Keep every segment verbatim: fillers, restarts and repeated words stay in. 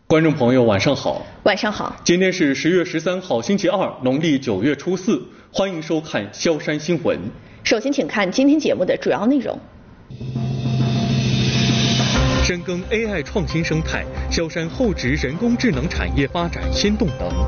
观众朋友晚上好。 晚上好。 今天是十月十三号星期二，农历九月初四，欢迎收看萧山新闻。 首先请看今天节目的主要内容。 深耕 A I 创新生态，萧山厚植人工智能产业发展新动能。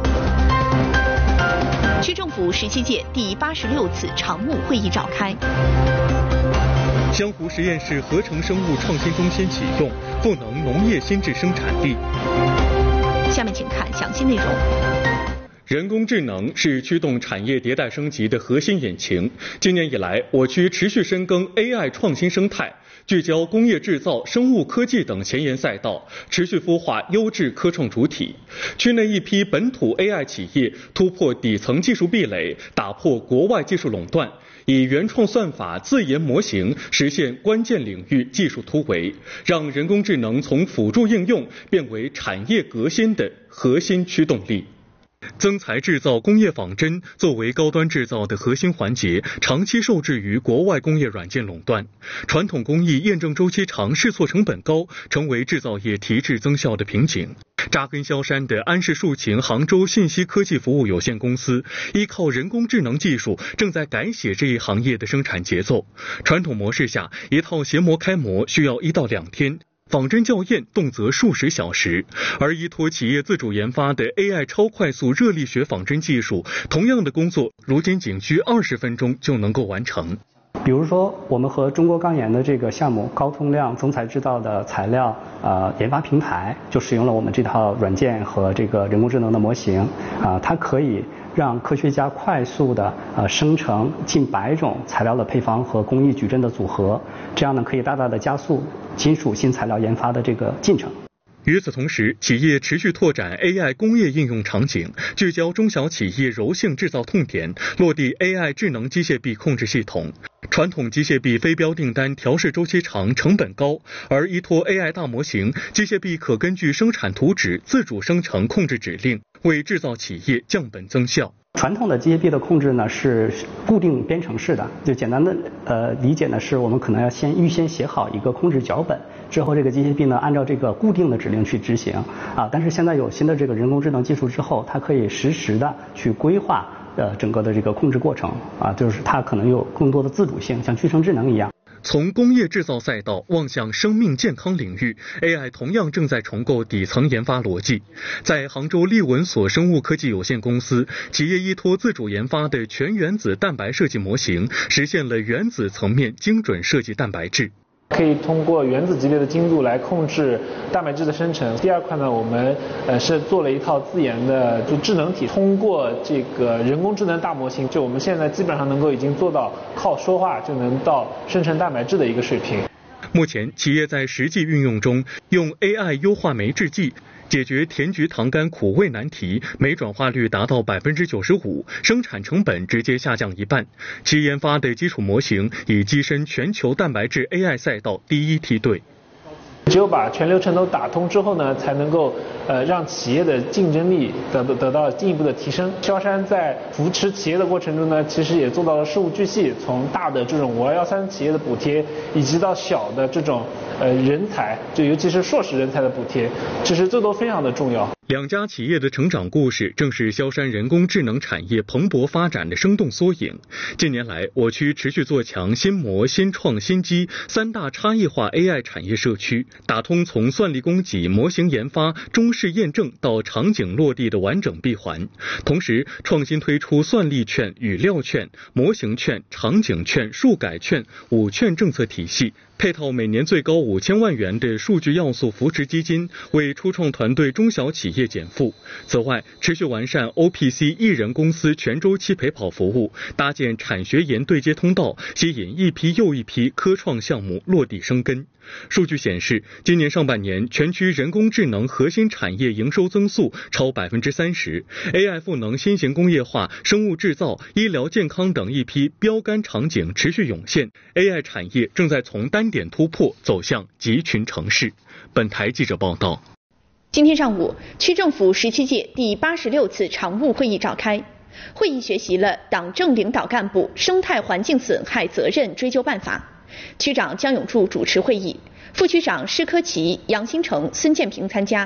区政府十七届第八十六次常务会议召开。 湘湖实验室合成生物创新中心启用，赋能农业新质生产力。 下面请看详细内容。 人工智能是驱动产业迭代升级的核心引擎。今年以来，我区持续深耕 A I 创新生态，聚焦工业制造、生物科技等前沿赛道，持续孵化优质科创主体。区内一批本土 A I 企业突破底层技术壁垒，打破国外技术垄断，以原创算法、自研模型实现关键领域技术突围，让人工智能从辅助应用变为产业革新的核心驱动力。增材制造、工业仿真作为高端制造的核心环节，长期受制于国外工业软件垄断。传统工艺验证周期长、试错成本高，成为制造业提质增效的瓶颈。扎根萧山的安氏竖琴杭州信息科技服务有限公司，依靠人工智能技术，正在改写这一行业的生产节奏。传统模式下，一套鞋模开模需要一到两天。仿真校验动辄数十小时，而依托企业自主研发的 A I 超快速热力学仿真技术，同样的工作如今仅需二十分钟就能够完成。 比如说，我们和中国钢研的这个项目高通量增材制造的材料呃研发平台，就使用了我们这套软件和这个人工智能的模型啊、呃，它可以让科学家快速的呃生成近百种材料的配方和工艺矩阵的组合，这样呢可以大大的加速金属新材料研发的这个进程。 与此同时，企业持续拓展 A I 工业应用场景，聚焦中小企业柔性制造痛点，落地 A I 智能机械臂控制系统。传统机械臂非标订单调试周期长，成本高，而依托 A I 大模型，机械臂可根据生产图纸自主生成控制指令，为制造企业降本增效。 传统的机械臂的控制呢是固定编程式的，就简单的呃理解呢是我们可能要先预先写好一个控制脚本，之后这个机械臂呢按照这个固定的指令去执行啊。但是现在有新的这个人工智能技术之后，它可以实时的去规划呃整个的这个控制过程啊，就是它可能有更多的自主性，像具成智能一样。 从工业制造赛道望向生命健康领域 ，A I 同样正在重构底层研发逻辑。在杭州利文所生物科技有限公司，企业依托自主研发的全原子蛋白设计模型，实现了原子层面精准设计蛋白质。 可以通过原子级别的精度来控制蛋白质的生成。第二块呢，我们呃是做了一套自研的就智能体，通过这个人工智能大模型，就我们现在基本上能够已经做到靠说话就能到生成蛋白质的一个水平。 目前，企业在实际运用中用 A I 优化酶制剂，解决甜菊糖苷苦味难题，酶转化率达到百分之九十五，生产成本直接下降一半。其研发的基础模型已跻身全球蛋白质 A I 赛道第一梯队。 只有把全流程都打通之后呢，才能够呃让企业的竞争力得得到进一步的提升。萧山在扶持企业的过程中呢，其实也做到了事无巨细，从大的这种五二幺三企业的补贴，以及到小的这种呃人才，就尤其是硕士人才的补贴，其实这都非常的重要。 两家企业的成长故事，正是萧山人工智能产业蓬勃发展的生动缩影。近年来，我区持续做强新模、新创、新机三大差异化 A I 产业社区，打通从算力供给、模型研发、中试验证到场景落地的完整闭环。同时，创新推出算力券、语料券、模型券、场景券、数改券五券政策体系，配套每年最高五千万元的数据要素扶持基金，为初创团队、中小企业减负。此外，持续完善 O P C 一人公司全周期陪跑服务，搭建产学研对接通道，吸引一批又一批科创项目落地生根。数据显示，今年上半年全区人工智能核心产业营收增速超百分之三十 ，A I 赋能新型工业化、生物制造、医疗健康等一批标杆场景持续涌现 ，A I 产业正在从单点突破走向集群城市。本台记者报道。 今天上午，区政府十七届第八十六次常务会议召开。会议学习了党政领导干部生态环境损害责任追究办法。区长江永柱主持会议，副区长施科奇、杨新成、孙建平参加。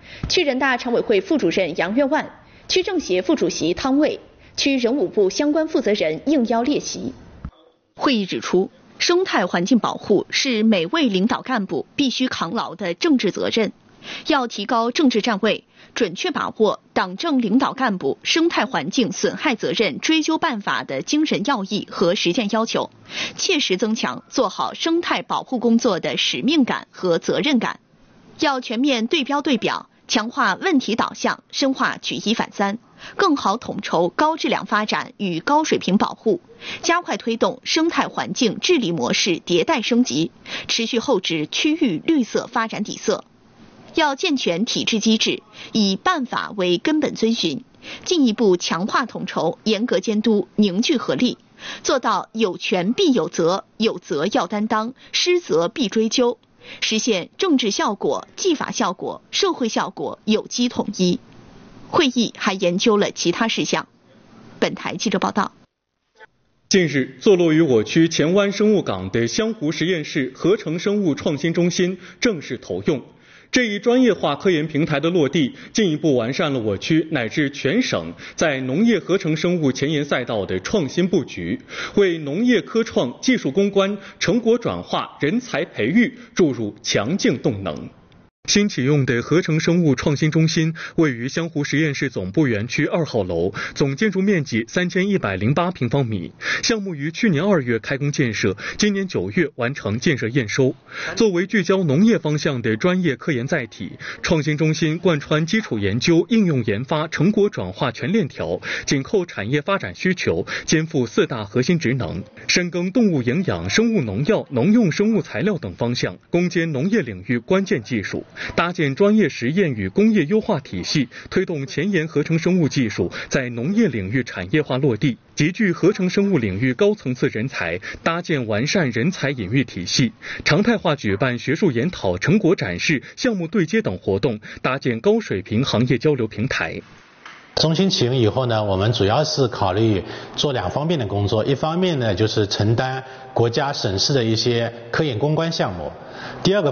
区人大常委会副主任杨月万、区政协副主席汤卫、区人武部相关负责人应邀列席。会议指出，生态环境保护是每位领导干部必须扛牢的政治责任，要提高政治站位，准确把握党政领导干部生态环境损害责任追究办法的精神要义和实践要求，切实增强做好生态保护工作的使命感和责任感。要全面对标对表，强化问题导向，深化举一反三，更好统筹高质量发展与高水平保护，加快推动生态环境治理模式迭代升级，持续厚植区域绿色发展底色。要健全体制机制，以办法为根本遵循，进一步强化统筹，严格监督，凝聚合力，做到有权必有责，有责要担当，失责必追究，实现政治效果、纪法效果、社会效果有机统一。会议还研究了其他事项。本台记者报道。 近日，坐落于我区前湾生物港的湘湖实验室合成生物创新中心正式投用。这一专业化科研平台的落地，进一步完善了我区乃至全省在农业合成生物前沿赛道的创新布局，为农业科创技术攻关、成果转化、人才培育注入强劲动能。新启用的合成生物创新中心位于湘湖实验室总部园区二号楼，总建筑面积三千一百零八平方米。项目于去年二月开工建设，今年九月完成建设验收。作为聚焦农业方向的专业科研载体，创新中心贯穿基础研究、应用研发、成果转化全链条，紧扣产业发展需求，肩负四大核心职能，深耕动物营养、生物农药、农用生物材料等方向，攻坚农业领域关键技术。搭建专业实验与工业优化体系，推动前沿合成生物技术在农业领域产业化落地，集聚合成生物领域高层次人才，搭建完善人才引育体系，常态化举办学术研讨、成果展示、项目对接等活动，搭建高水平行业交流平台。 中心启用以后呢，我们主要是考虑做两方面的工作，一方面呢就是承担国家省市的一些科研攻关项目，第二个